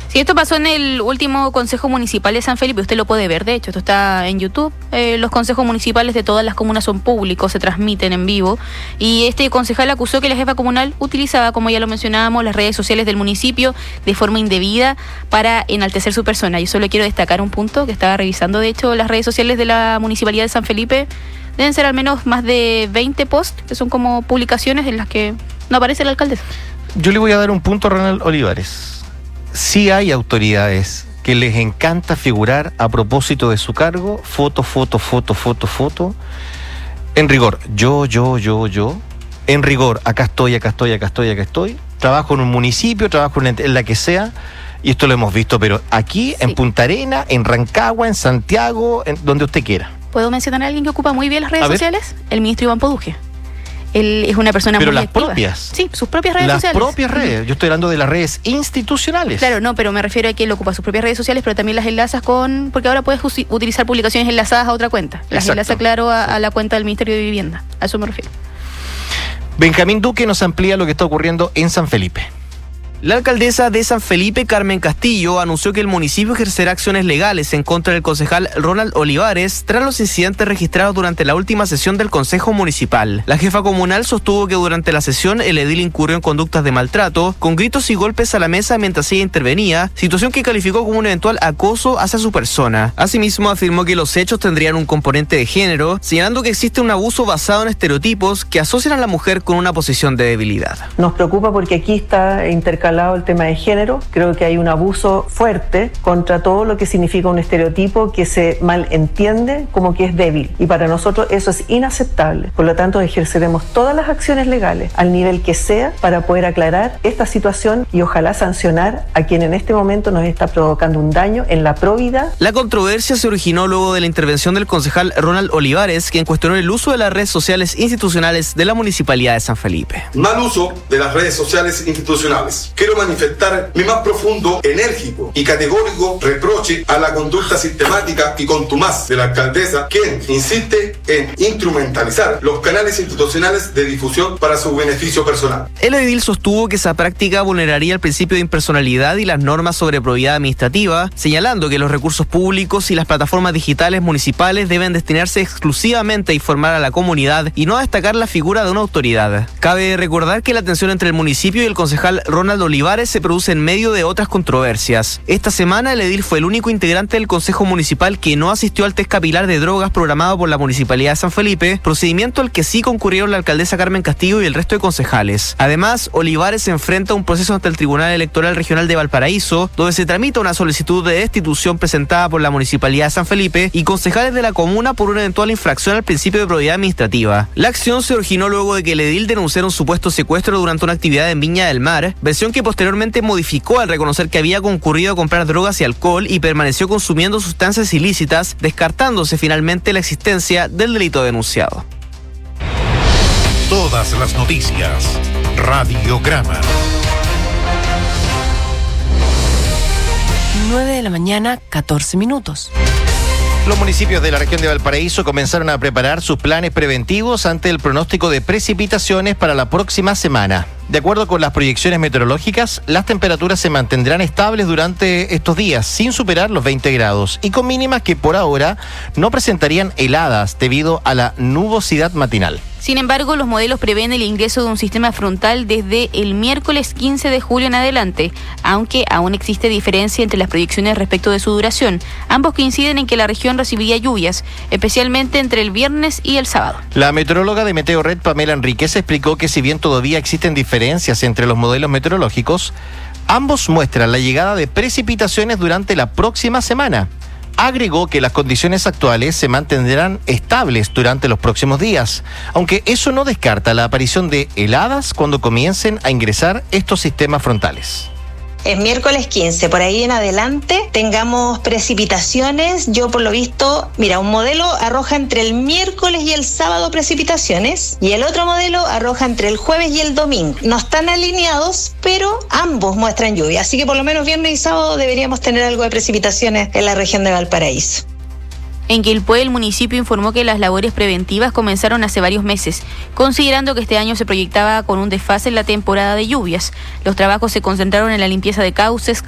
Sí, esto pasó en el último Consejo Municipal de San Felipe, usted lo puede ver, de hecho, esto está en YouTube. Los consejos municipales de todas las comunas son públicos, se transmiten en vivo, y este concejal acusó que la jefa comunal utilizaba, como ya lo mencionábamos, las redes sociales del municipio de forma indebida para enaltecer su persona. Yo solo quiero destacar un punto que estaba revisando, de hecho, las redes sociales de la Municipalidad de San Felipe deben ser al menos más de 20 posts, que son como publicaciones en las que no aparece la alcaldesa. Yo le voy a dar un punto a Ronald Olivares. Sí hay autoridades que les encanta figurar a propósito de su cargo, foto. En rigor, yo. En rigor, acá estoy. Trabajo en un municipio, trabajo en la que sea, y esto lo hemos visto, pero aquí, sí, en Punta Arenas, en Rancagua, en Santiago, en donde usted quiera. ¿Puedo mencionar a alguien que ocupa muy bien las redes sociales? El ministro Iván Poduje. Él es una persona pero muy activa. Pero las propias. Sí, sus propias redes sociales. Las propias redes. Yo estoy hablando de las redes institucionales. Claro, no, pero me refiero a que él ocupa sus propias redes sociales, pero también las enlazas con... Porque ahora puedes utilizar publicaciones enlazadas a otra cuenta. Las enlaza, claro, a la cuenta del Ministerio de Vivienda. A eso me refiero. Benjamín Duque nos amplía lo que está ocurriendo en San Felipe. La alcaldesa de San Felipe, Carmen Castillo, anunció que el municipio ejercerá acciones legales en contra del concejal Ronald Olivares tras los incidentes registrados durante la última sesión del Consejo Municipal. La jefa comunal sostuvo que durante la sesión el edil incurrió en conductas de maltrato, con gritos y golpes a la mesa mientras ella intervenía, situación que calificó como un eventual acoso hacia su persona. Asimismo, afirmó que los hechos tendrían un componente de género, señalando que existe un abuso basado en estereotipos que asocian a la mujer con una posición de debilidad. Nos preocupa porque aquí está intercalado el tema de género. Creo que hay un abuso fuerte contra todo lo que significa un estereotipo que se malentiende como que es débil, y para nosotros eso es inaceptable. Por lo tanto, ejerceremos todas las acciones legales al nivel que sea para poder aclarar esta situación y ojalá sancionar a quien en este momento nos está provocando un daño en la probidad. La controversia se originó luego de la intervención del concejal Ronald Olivares, quien cuestionó el uso de las redes sociales institucionales de la Municipalidad de San Felipe. Mal uso de las redes sociales institucionales. Quiero manifestar mi más profundo, enérgico y categórico reproche a la conducta sistemática y contumaz de la alcaldesa, quien insiste en instrumentalizar los canales institucionales de difusión para su beneficio personal. El edil sostuvo que esa práctica vulneraría el principio de impersonalidad y las normas sobre probidad administrativa, señalando que los recursos públicos y las plataformas digitales municipales deben destinarse exclusivamente a informar a la comunidad y no a destacar la figura de una autoridad. Cabe recordar que la tensión entre el municipio y el concejal Ronald Olivares se produce en medio de otras controversias. Esta semana el edil fue el único integrante del Consejo Municipal que no asistió al test capilar de drogas programado por la Municipalidad de San Felipe, procedimiento al que sí concurrieron la alcaldesa Carmen Castillo y el resto de concejales. Además, Olivares se enfrenta a un proceso ante el Tribunal Electoral Regional de Valparaíso, donde se tramita una solicitud de destitución presentada por la Municipalidad de San Felipe y concejales de la comuna por una eventual infracción al principio de probidad administrativa. La acción se originó luego de que el edil denunciara un supuesto secuestro durante una actividad en Viña del Mar, versión que posteriormente modificó al reconocer que había concurrido a comprar drogas y alcohol y permaneció consumiendo sustancias ilícitas, descartándose finalmente la existencia del delito denunciado. Todas las noticias. Radiograma. 9:14 a.m. Los municipios de la región de Valparaíso comenzaron a preparar sus planes preventivos ante el pronóstico de precipitaciones para la próxima semana. De acuerdo con las proyecciones meteorológicas, las temperaturas se mantendrán estables durante estos días, sin superar los 20 grados, y con mínimas que por ahora no presentarían heladas debido a la nubosidad matinal. Sin embargo, los modelos prevén el ingreso de un sistema frontal desde el miércoles 15 de julio en adelante, aunque aún existe diferencia entre las proyecciones respecto de su duración. Ambos coinciden en que la región recibiría lluvias, especialmente entre el viernes y el sábado. La meteoróloga de Meteorred, Pamela Enríquez, explicó que si bien todavía existen diferencias entre los modelos meteorológicos, ambos muestran la llegada de precipitaciones durante la próxima semana. Agregó que las condiciones actuales se mantendrán estables durante los próximos días, aunque eso no descarta la aparición de heladas cuando comiencen a ingresar estos sistemas frontales. Es miércoles 15, por ahí en adelante tengamos precipitaciones. Yo por lo visto, mira, un modelo arroja entre el miércoles y el sábado precipitaciones y el otro modelo arroja entre el jueves y el domingo. No están alineados, pero ambos muestran lluvia, así que por lo menos viernes y sábado deberíamos tener algo de precipitaciones en la región de Valparaíso. En Quilpué, el municipio informó que las labores preventivas comenzaron hace varios meses, considerando que este año se proyectaba con un desfase en la temporada de lluvias. Los trabajos se concentraron en la limpieza de cauces,